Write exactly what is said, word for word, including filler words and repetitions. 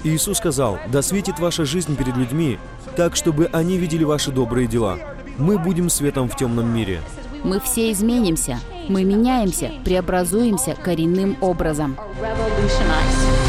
Иисус сказал: «Да светит ваша жизнь перед людьми, так, чтобы они видели ваши добрые дела». Мы будем светом в темном мире. Мы все изменимся. Мы меняемся, преобразуемся коренным образом. Revolutionize.